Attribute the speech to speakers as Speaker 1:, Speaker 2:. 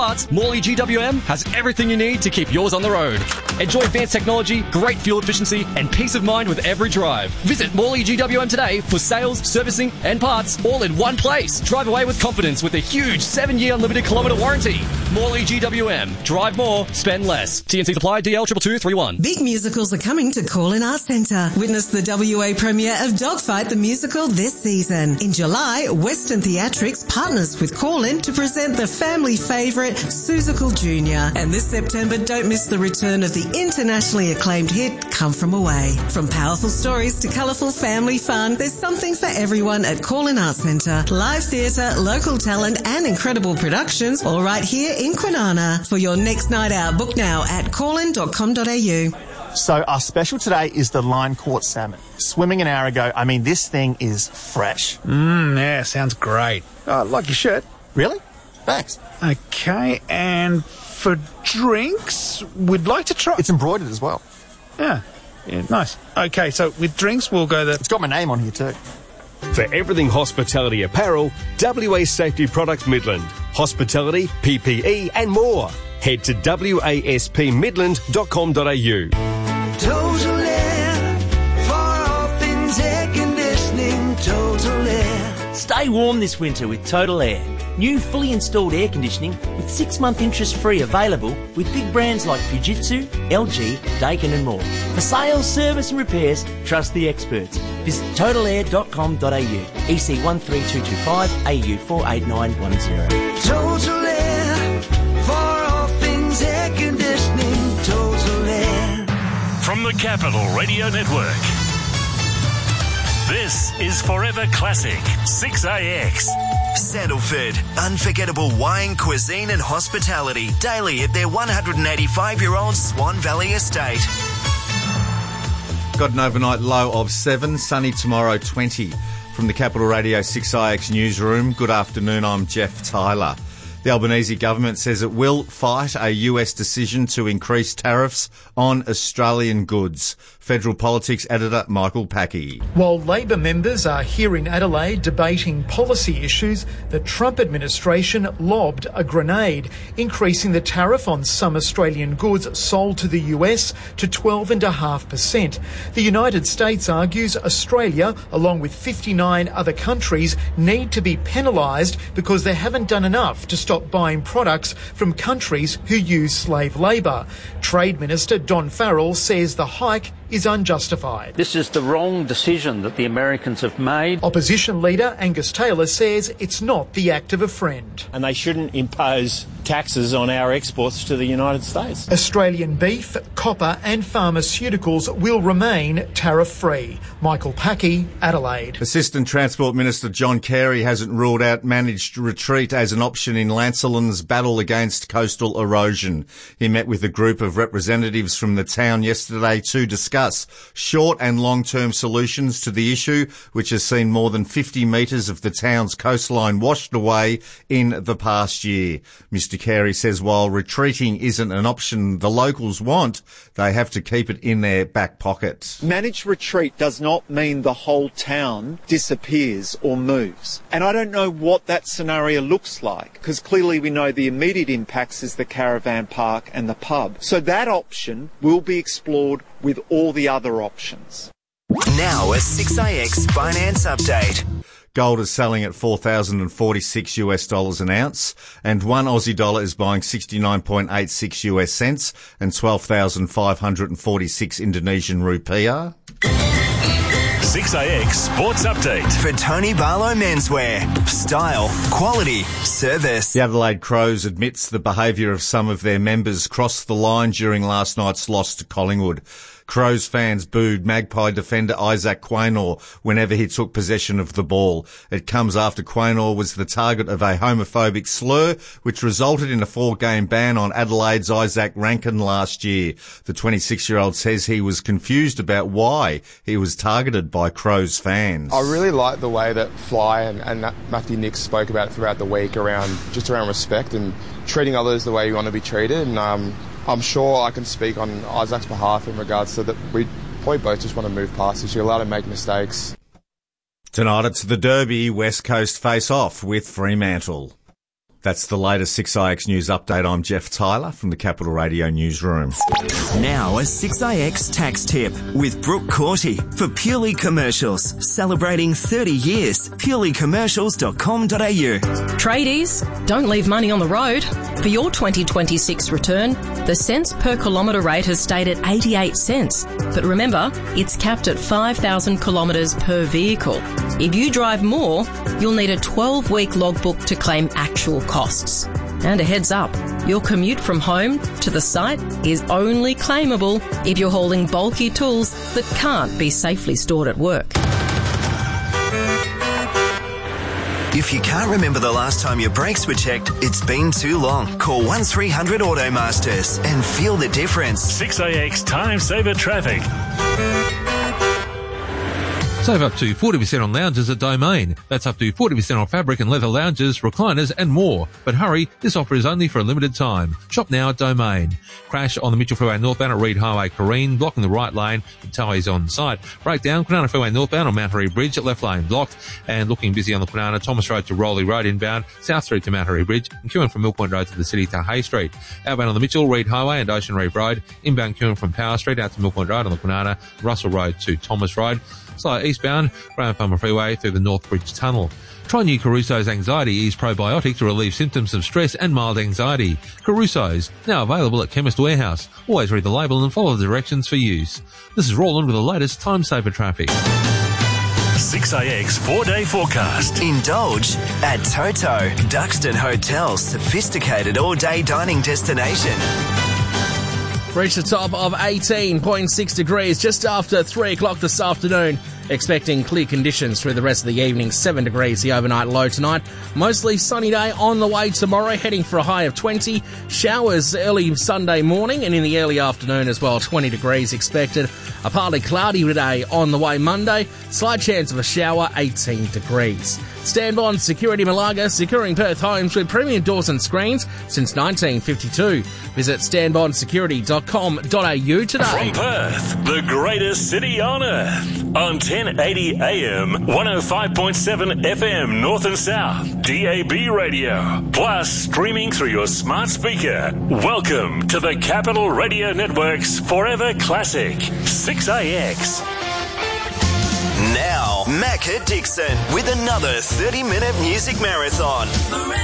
Speaker 1: parts, Morley GWM has everything you need to keep yours on the road. Enjoy advanced technology, great fuel efficiency, and peace of mind with every drive. Visit Morley GWM today for sales, servicing, and parts all in one place. Drive away with confidence with a huge 7-year unlimited kilometre warranty. Morley GWM. Drive more, spend less. TNC supply DL 22231.
Speaker 2: Big musicals are coming to Call-In Arts Centre. Witness the WA premiere of Dogfight the Musical this season. In July, Western Theatrics partners with Call-In to present the family favourite Seussical Jr. And this September, don't miss the return of the internationally acclaimed hit Come From Away. From powerful stories to colourful family fun, there's something for everyone at Call-In Arts Centre. Live theatre, local talent and incredible productions all right here in Kwinana. For your next night out, book now at callin.com.au.
Speaker 3: So our special today is the line-caught salmon. Swimming an hour ago. I mean, this thing is fresh.
Speaker 4: Yeah, sounds great. Oh, like your shirt.
Speaker 3: Really? Thanks.
Speaker 4: Okay, and for drinks, we'd like to try...
Speaker 3: It's embroidered as well.
Speaker 4: Yeah, nice. Okay, so with drinks, we'll go the...
Speaker 3: It's got my name on here too.
Speaker 5: For everything hospitality apparel, WA Safety Products Midland. Hospitality, PPE and more. Head to waspmidland.com.au.
Speaker 6: Total Air, for all things air conditioning, Total Air.
Speaker 7: Stay warm this winter with Total Air. New fully installed air conditioning with 6-month interest-free available with big brands like Fujitsu, LG, Daikin and more. For sales, service and repairs, trust the experts. Visit totalair.com.au, EC 13225, AU 48910.
Speaker 6: Total Air, for all things air conditioning, Total Air.
Speaker 8: From the Capital Radio Network, this is Forever Classic 6AX.
Speaker 9: Sandalford, unforgettable wine, cuisine and hospitality daily at their 185-year-old Swan Valley estate.
Speaker 10: Got an overnight low of 7, sunny tomorrow 20. From the Capital Radio 6IX newsroom, good afternoon, I'm Jeff Tyler. The Albanese government says it will fight a US decision to increase tariffs on Australian goods. Federal Politics editor Michael Packy.
Speaker 11: While Labor members are here in Adelaide debating policy issues, the Trump administration lobbed a grenade, increasing the tariff on some Australian goods sold to the US to 12.5%. The United States argues Australia, along with 59 other countries, need to be penalised because they haven't done enough to stop buying products from countries who use slave labour. Trade Minister Don Farrell says the hike is unjustified.
Speaker 12: This is the wrong decision that the Americans have made.
Speaker 11: Opposition leader Angus Taylor says it's not the act of a friend.
Speaker 13: And they shouldn't impose taxes on our exports to the United States.
Speaker 11: Australian beef, copper and pharmaceuticals will remain tariff-free. Michael Packy, Adelaide.
Speaker 10: Assistant Transport Minister John Carey hasn't ruled out managed retreat as an option in Lancelin's battle against coastal erosion. He met with a group of representatives from the town yesterday to discuss short and long-term solutions to the issue, which has seen more than 50 metres of the town's coastline washed away in the past year. Mr Carey says while retreating isn't an option the locals want, they have to keep it in their back pocket.
Speaker 14: Managed retreat does not mean the whole town disappears or moves. And I don't know what that scenario looks like, because clearly we know the immediate impacts is the caravan park and the pub. So that option will be explored with all the other options.
Speaker 9: Now a 6IX finance update.
Speaker 10: Gold is selling at $4,046 an ounce, and one Aussie dollar is buying 69.86 US cents and 12,546 Indonesian rupiah.
Speaker 8: 6AX Sports Update.
Speaker 9: For Tony Barlow Menswear. Style, quality, service.
Speaker 10: The Adelaide Crows admits the behaviour of some of their members crossed the line during last night's loss to Collingwood. Crows fans booed Magpie defender Isaac Quaynor whenever he took possession of the ball. It comes after Quaynor was the target of a homophobic slur, which resulted in a 4-game ban on Adelaide's Isaac Rankin last year. The 26-year-old says he was confused about why he was targeted by Crows fans.
Speaker 15: I really like the way that Fly and Matthew Nicks spoke about it throughout the week around respect and treating others the way you want to be treated. And I'm sure I can speak on Isaac's behalf in regards to that we probably both just want to move past this. You're allowed to make mistakes.
Speaker 10: Tonight it's the Derby. West Coast face off with Fremantle. That's the latest 6IX News Update. I'm Jeff Tyler from the Capital Radio Newsroom.
Speaker 9: Now a 6IX tax tip with Brooke Corty for Purely Commercials. Celebrating 30 years. purelycommercials.com.au.
Speaker 16: Tradies, don't leave money on the road. For your 2026 return, the cents per kilometre rate has stayed at 88 cents. But remember, it's capped at 5,000 kilometres per vehicle. If you drive more, you'll need a 12-week logbook to claim actual costs. And a heads up, your commute from home to the site is only claimable if you're holding bulky tools that can't be safely stored at work.
Speaker 9: If you can't remember the last time your brakes were checked, it's been too long. Call 1300 Automasters and feel the difference.
Speaker 8: 6AX Time Saver Traffic.
Speaker 17: Save up to 40% on lounges at Domain. That's up to 40% on fabric and leather lounges, recliners and more. But hurry, this offer is only for a limited time. Shop now at Domain. Crash on the Mitchell Freeway northbound at Reed Highway, Careen, blocking the right lane. The tow is on site. Breakdown, Kwinana Freeway northbound on Mount Harry Bridge at left lane blocked. And looking busy on the Kwinana, Thomas Road to Rowley Road inbound, South Street to Mount Harry Bridge, and queuing from Mill Point Road to the city to Hay Street. Outbound on the Mitchell, Reed Highway and Ocean Reef Road. Inbound queuing from Power Street out to Mill Point Road on the Kwinana, Russell Road to Thomas Road. Slightly eastbound, Graham Farmer Freeway through the North Bridge Tunnel. Try new Caruso's Anxiety Ease Probiotic to relieve symptoms of stress and mild anxiety. Caruso's, now available at Chemist Warehouse. Always read the label and follow the directions for use. This is Roland with the latest Time Saver Traffic.
Speaker 8: 6AX 4-day forecast.
Speaker 9: Indulge at Toto, Duxton Hotel's sophisticated all-day dining destination.
Speaker 18: Reached the top of 18.6 degrees just after 3 o'clock this afternoon. Expecting clear conditions through the rest of the evening. 7 degrees the overnight low tonight. Mostly sunny day on the way tomorrow, heading for a high of 20. Showers early Sunday morning and in the early afternoon as well. 20 degrees expected. A partly cloudy day on the way Monday. Slight chance of a shower, 18 degrees. Stanbond Security Malaga, securing Perth homes with premium doors and screens since 1952. Visit stanbondsecurity.com.au today.
Speaker 8: From Perth, the greatest city on earth. On 1080 AM, 105.7 FM North and South, DAB radio. Plus, streaming through your smart speaker. Welcome to the Capital Radio Network's Forever Classic, 6AX.
Speaker 9: Now, Macca Dixon with another 30-minute music marathon.